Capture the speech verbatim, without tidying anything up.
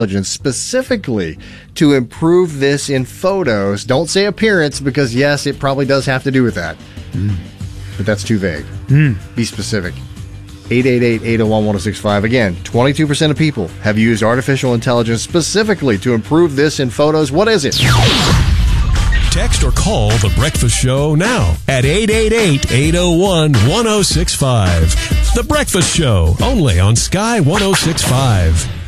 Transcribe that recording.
intelligence specifically to improve this in photos. Don't say appearance, because yes, it probably does have to do with that. Mm. But that's too vague. Mm. Be specific. eight eight eight, eight oh one, one oh six five. Again, twenty-two percent of people have used artificial intelligence specifically to improve this in photos. What is it? Text or call The Breakfast Show now at eight eight eight, eight oh one, one oh six five. The Breakfast Show, only on Sky one oh six point five.